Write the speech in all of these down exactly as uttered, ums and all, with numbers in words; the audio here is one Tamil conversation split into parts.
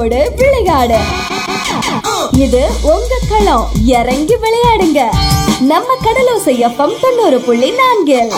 கடலோடு விளையாடு. இது உங்க களம், இறங்கி விளையாடுங்க. நம்ம கடலோசை எஃப்எம் தொண்ணூறு புள்ளி நான்கில்.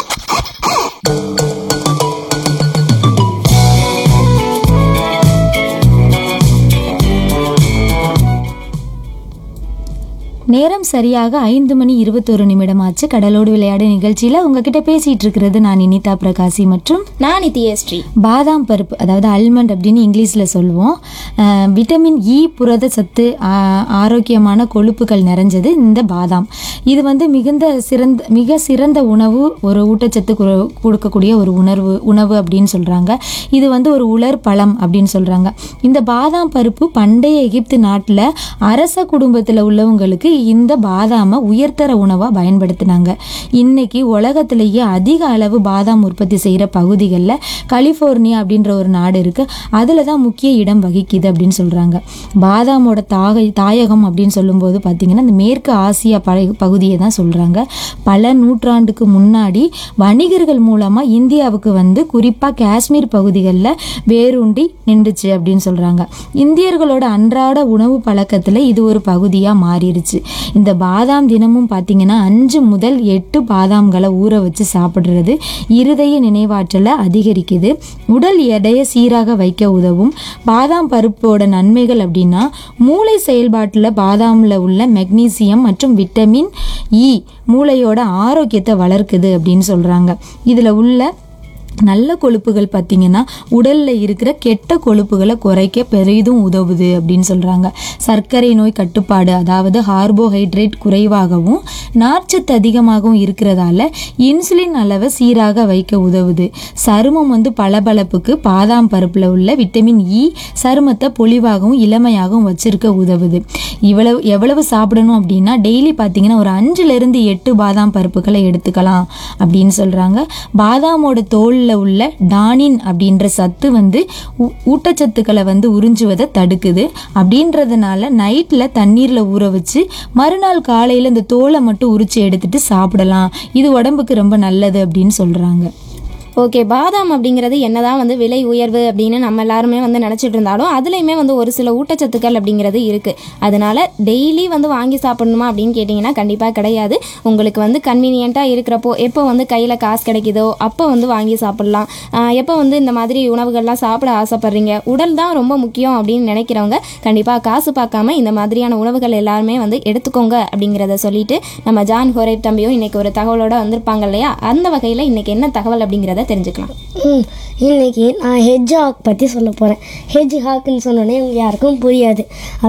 நேரம் சரியாக ஐந்து மணி இருபத்தொரு நிமிடம் ஆச்சு. கடலோடு விளையாடு நிகழ்ச்சியில உங்ககிட்ட பேசிட்டு இருக்கிறது நான் இனிதா பிரகாசி மற்றும் நான் நித்யஸ்ரீ. பாதாம் பருப்பு, அதாவது அல்மண்ட் அப்படின்னு இங்கிலீஷ்ல சொல்லுவோம். விட்டமின் இ, புரத சத்து, ஆரோக்கியமான கொழுப்புகள் நிறைஞ்சது இந்த பாதாம். இது வந்து மிகுந்த சிறந்த மிக சிறந்த உணவு, ஒரு ஊட்டச்சத்து கொடுக்கக்கூடிய ஒரு உணர்வு உணவு அப்படின்னு சொல்றாங்க. இது வந்து ஒரு உலர் பழம் அப்படின்னு சொல்றாங்க. இந்த பாதாம் பருப்பு பண்டைய எகிப்து நாட்டில் அரச குடும்பத்தில் உள்ளவங்களுக்கு இந்த பாதாமை உயர்தர உணவா பயன்படுத்தினாங்க. இன்னைக்கு உலகத்திலேயே அதிக அளவு பாதாம் உற்பத்தி செய்யற பகுதிகளில் கலிபோர்னியா அப்படின்ற ஒரு நாடு இருக்கு. அதுல தான் முக்கிய இடம் வகிக்குது அப்படின்னு சொல்றாங்க. பாதாமோட தாக தாயகம் அப்படின்னு சொல்லும்போது பார்த்தீங்கன்னா இந்த மேற்கு ஆசியா பகுதியை தான் சொல்றாங்க. பல நூற்றாண்டுக்கு முன்னாடி வணிகர்கள் மூலமா இந்தியாவுக்கு வந்து குறிப்பா காஷ்மீர் பகுதிகளில் வேரூண்டி நின்றுச்சு அப்படின்னு சொல்றாங்க. இந்தியர்களோட அன்றாட உணவு பழக்கத்துல இது ஒரு பகுதியா மாறிடுச்சு. இந்த பாதாம் தினமும் பார்த்தீங்கன்னா அஞ்சு முதல் எட்டு பாதாம்களை ஊற வச்சு சாப்பிடுறது இருதய நினைவாற்றலை அதிகரிக்குது, உடல் எடையை சீராக வைக்க உதவும். பாதாம் பருப்போட நன்மைகள் அப்படின்னா மூளை செயல்பாட்டில் பாதாமில் உள்ள மெக்னீசியம் மற்றும் விட்டமின் இ மூளையோட ஆரோக்கியத்தை வளர்க்குது அப்படின்னு சொல்றாங்க. இதுல உள்ள நல்ல கொழுப்புகள் பார்த்தீங்கன்னா உடல்ல இருக்கிற கெட்ட கொழுப்புகளை குறைக்க பெரிதும் உதவுது அப்படின்னு சொல்றாங்க. சர்க்கரை நோய் கட்டுப்பாடு, அதாவது கார்போஹைட்ரேட் குறைவாகவும் நார்ச்சத்து அதிகமாகவும் இருக்கிறதால இன்சுலின் அளவை சீராக வைக்க உதவுது. சருமம் வந்து பளபளப்புக்கு பாதாம் பருப்புல உள்ள விட்டமின் இ சருமத்தை பொலிவாகவும் இளமையாகவும் வச்சிருக்க உதவுது. இவ்வளவு எவ்வளவு சாப்பிடணும் அப்படின்னா டெய்லி பார்த்தீங்கன்னா ஒரு அஞ்சுல இருந்து எட்டு பாதாம் பருப்புகளை எடுத்துக்கலாம் அப்படின்னு சொல்றாங்க. பாதாமோட தோல் உள்ள டானின் அப்படின்ற சத்து வந்து ஊட்டச்சத்துக்களை வந்து உறிஞ்சுவதை தடுக்குது. அப்படின்றதுனால நைட்ல தண்ணீர்ல ஊற வச்சு மறுநாள் காலையில இந்த தோலை மட்டும் உரிச்சு எடுத்துட்டு சாப்பிடலாம். இது உடம்புக்கு ரொம்ப நல்லது அப்படின்னு சொல்றாங்க. ஓகே, பாதாம் அப்படிங்கிறது என்னதான் வந்து விலை உயர்வு அப்படின்னு நம்ம எல்லாருமே வந்து நினச்சிட்டு இருந்தாலும் அதுலேயுமே வந்து ஒரு சில ஊட்டச்சத்துக்கள் அப்படிங்கிறது இருக்குது. அதனால டெய்லி வந்து வாங்கி சாப்பிடணுமா அப்படின்னு கேட்டிங்கன்னா கண்டிப்பாக கிடையாது. உங்களுக்கு வந்து கன்வீனியண்ட்டாக இருக்கிறப்போ, எப்போ வந்து கையில் காசு கிடைக்குதோ அப்போ வந்து வாங்கி சாப்பிட்லாம். எப்போ வந்து இந்த மாதிரி உணவுகள்லாம் சாப்பிட ஆசைப்பட்றீங்க, உடல் தான் ரொம்ப முக்கியம் அப்படின்னு நினைக்கிறவங்க கண்டிப்பாக காசு பார்க்காம இந்த மாதிரியான உணவுகள் எல்லாருமே வந்து எடுத்துக்கோங்க அப்படிங்கிறத சொல்லிட்டு நம்ம ஜான் ஹோரேப் தம்பியும் இன்னைக்கு ஒரு தகவலோட வந்திருப்பாங்க இல்லையா? அந்த வகையில் இன்னைக்கு என்ன தகவல் அப்படிங்கிறத தெரிஞ்சுக்கலாம். இன்னைக்கு நான் ஹெட்ஜ் ஹாக் பற்றி சொல்ல போகிறேன். ஹெட்ஜ் ஹாக்குன்னு சொன்னோன்னே யாருக்கும் புரியாது.